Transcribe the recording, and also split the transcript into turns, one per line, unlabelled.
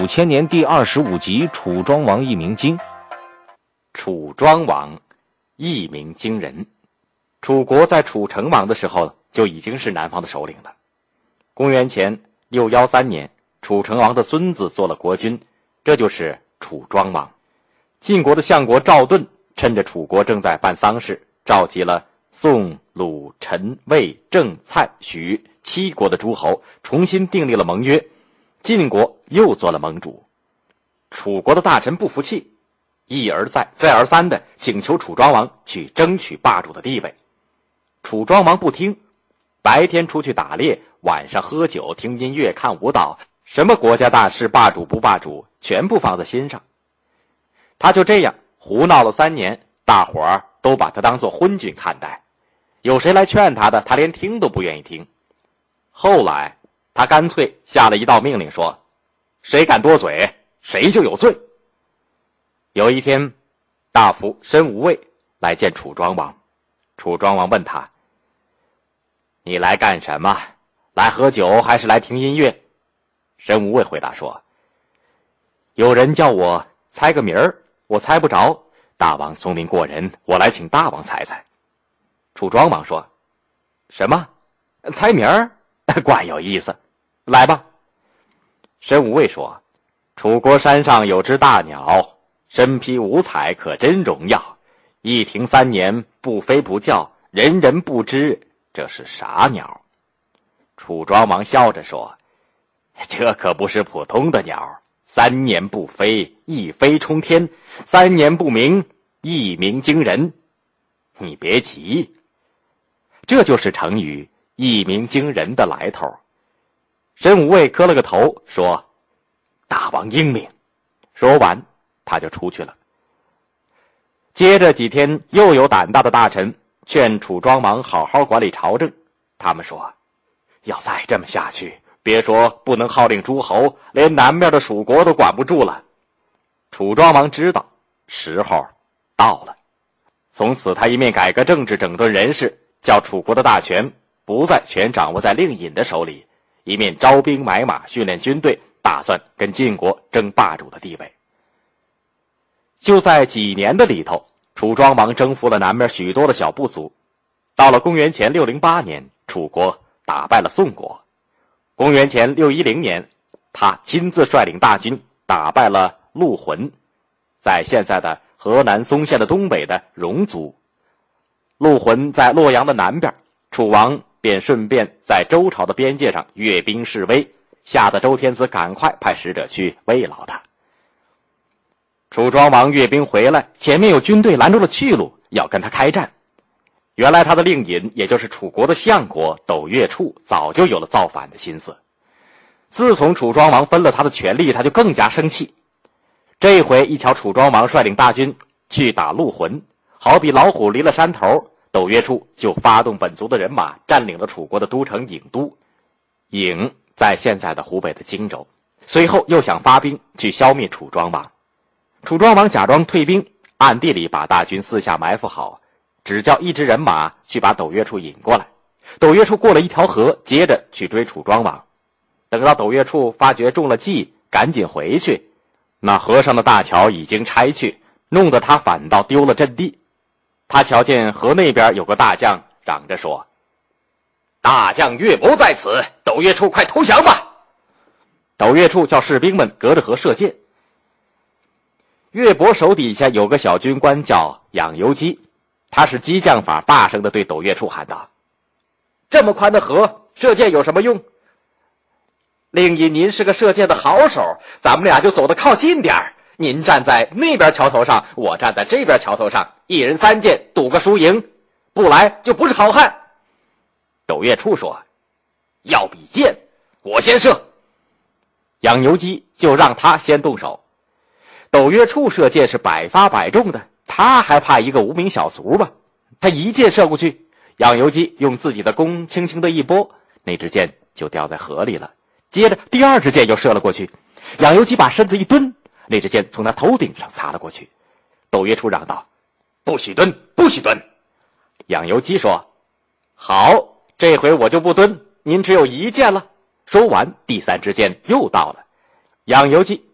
楚千年第25集楚庄王一鸣惊。
楚庄王一鸣惊人。楚国在楚成王的时候就已经是南方的首领了。公元前613年，楚成王的孙子做了国君，这就是楚庄王。晋国的相国赵盾趁着楚国正在办丧事，召集了宋、鲁、陈、魏、郑、蔡、许7国的诸侯，重新订立了盟约。晋国又做了盟主。楚国的大臣不服气，一而再再而三地请求楚庄王去争取霸主的地位。楚庄王不听，白天出去打猎，晚上喝酒听音乐看舞蹈，什么国家大事霸主不霸主全不放在心上。他就这样胡闹了3年，大伙儿都把他当作昏君看待，有谁来劝他的，他连听都不愿意听。后来他干脆下了一道命令，说谁敢多嘴，谁就有罪。有一天，大夫申无畏来见楚庄王。楚庄王问他，你来干什么？来喝酒还是来听音乐？申无畏回答说，有人叫我猜个名儿，我猜不着，大王聪明过人，我来请大王猜猜。楚庄王说，什么？猜名儿？怪有意思，来吧。申无畏说，楚国山上有只大鸟，身披五彩，可真荣耀，一停3年，不飞不叫，人人不知这是啥鸟。楚庄王笑着说，这可不是普通的鸟，3年不飞，一飞冲天；3年不鸣，一鸣惊人。你别急，这就是成语一鸣惊人的来头。申无畏磕了个头，说，大王英明。说完他就出去了。接着几天，又有胆大的大臣劝楚庄王好好管理朝政。他们说，要再这么下去，别说不能号令诸侯，连南面的蜀国都管不住了。楚庄王知道时候到了，从此他一面改革政治，整顿人事，叫楚国的大权不再全掌握在令尹的手里，一面招兵买马，训练军队，打算跟晋国争霸主的地位。就在几年的里头，楚庄王征服了南面许多的小部族。到了公元前608年，楚国打败了宋国。公元前610年，他亲自率领大军打败了陆浑，在现在的河南嵩县的东北的戎族。陆浑在洛阳的南边，楚王便顺便在周朝的边界上阅兵示威，吓得周天子赶快派使者去慰劳他。楚庄王阅兵回来，前面有军队拦住了去路，要跟他开战。原来他的令尹，也就是楚国的相国斗月处，早就有了造反的心思。自从楚庄王分了他的权力，他就更加生气。这回一瞧楚庄王率领大军去打陆浑，好比老虎离了山头，斗月处就发动本族的人马，占领了楚国的都城郢都。郢在现在的湖北的荆州。随后又想发兵去消灭楚庄王。楚庄王假装退兵，暗地里把大军四下埋伏好，只叫一支人马去把斗月处引过来。斗月处过了一条河，接着去追楚庄王。等到斗月处发觉中了计，赶紧回去，那河上的大桥已经拆去，弄得他反倒丢了阵地。他瞧见河那边有个大将，嚷着说，大将岳伯在此，斗月处快投降吧。斗月处叫士兵们隔着河射箭。岳伯手底下有个小军官叫养由基，他是激将法，大声地对斗月处喊道，这么宽的河，射箭有什么用？令尹您是个射箭的好手，咱们俩就走得靠近点儿，您站在那边桥头上，我站在这边桥头上，一人3箭，赌个输赢，不来就不是好汉。斗月处说，要比箭，我先射。养由基就让他先动手。斗月处射箭是百发百中的，他还怕一个无名小卒吗？他一箭射过去，养由基用自己的弓轻轻的一拨，那支箭就掉在河里了。接着第2支箭又射了过去，养由基把身子一蹲，那支箭从他头顶上擦了过去。斗月处嚷道，不许蹲，不许蹲。养由基说，好，这回我就不蹲，您只有1箭了。说完，第3支箭又到了，养由基